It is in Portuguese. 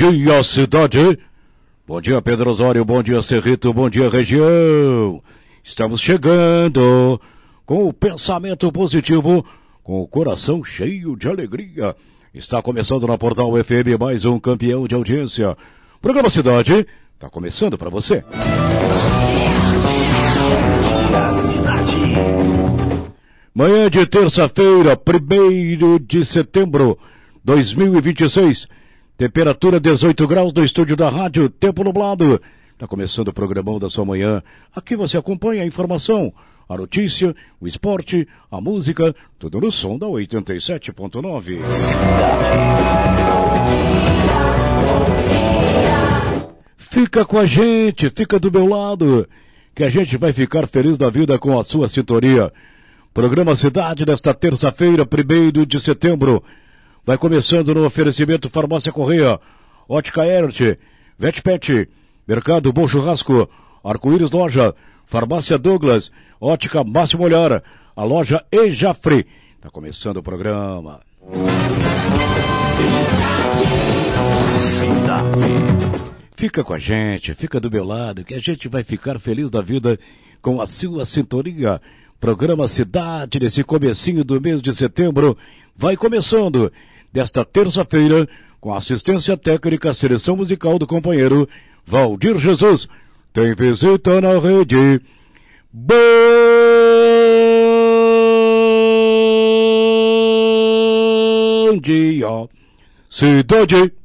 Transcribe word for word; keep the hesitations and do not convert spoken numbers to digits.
dia, cidade. Bom dia, Pedro Osório. Bom dia, Cerrito. Bom dia, região. Estamos chegando com o pensamento positivo, com o coração cheio de alegria. Está começando na Portal F M mais um campeão de audiência. Programa Cidade está começando para você. Manhã de terça-feira, primeiro de setembro de dois mil e vinte e seis. Temperatura dezoito graus no estúdio da rádio, tempo nublado. Está começando o programão da sua manhã. Aqui você acompanha a informação, a notícia, o esporte, a música, tudo no som da oitenta e sete ponto nove. Fica com a gente, fica do meu lado, que a gente vai ficar feliz da vida com a sua sintonia. Programa Cidade desta terça-feira, primeiro de setembro. Vai começando no oferecimento Farmácia Correia, Ótica Ert, Vetpet, Mercado Bom Churrasco, Arco-Íris Loja, Farmácia Douglas, Ótica Máximo Olhar, a loja Ejafre. Tá começando o programa. Fica com a gente, fica do meu lado, que a gente vai ficar feliz da vida com a sua sintonia. Programa Cidade, nesse comecinho do mês de setembro, vai começando desta terça-feira, com a assistência técnica, seleção musical do companheiro Valdir Jesus. Tem visita na rede. Bom dia, cidade.